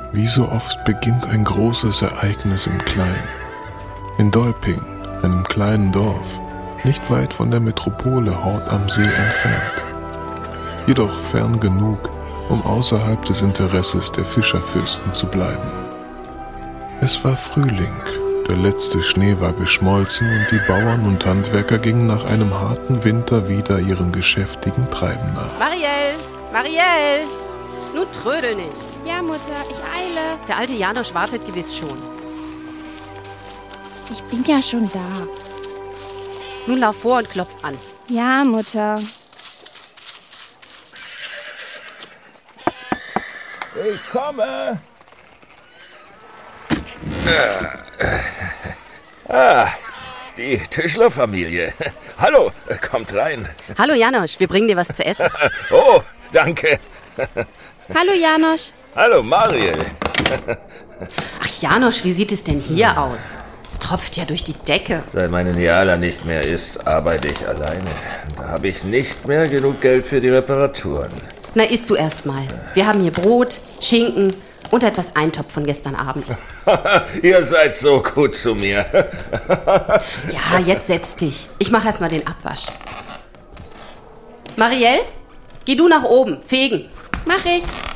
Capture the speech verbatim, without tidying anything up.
Wie so oft beginnt ein großes Ereignis im Kleinen. In Dolping, einem kleinen Dorf, nicht weit von der Metropole Hort am See entfernt. Jedoch fern genug, um außerhalb des Interesses der Fischerfürsten zu bleiben. Es war Frühling, der letzte Schnee war geschmolzen und die Bauern und Handwerker gingen nach einem harten Winter wieder ihrem geschäftigen Treiben nach. Marielle, Marielle, nun trödel nicht. Ja, Mutter, ich eile. Der alte Janosch wartet gewiss schon. Ich bin ja schon da. Nun lauf vor und klopf an. Ja, Mutter. Ich komme. Ah, die Tischlerfamilie. Hallo, kommt rein. Hallo Janosch, wir bringen dir was zu essen. Oh, danke. Hallo Janosch. Hallo Mariel. Ach Janosch, wie sieht es denn hier aus? Es tropft ja durch die Decke. Seit meine Niala nicht mehr ist, arbeite ich alleine. Da habe ich nicht mehr genug Geld für die Reparaturen. Na, isst du erst mal. Wir haben hier Brot, Schinken und etwas Eintopf von gestern Abend. Ihr seid so gut zu mir. Ja, jetzt setz dich. Ich mache erst mal den Abwasch. Marielle, geh du nach oben, fegen. Mach ich.